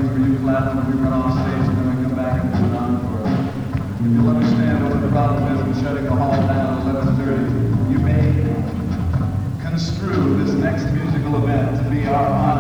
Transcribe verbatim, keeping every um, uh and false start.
audience for you clapping when we run off stage and then we come back and do an encore. If you'll understand what the problem is with shutting the hall down at eleven thirty, you may construe this next musical event to be our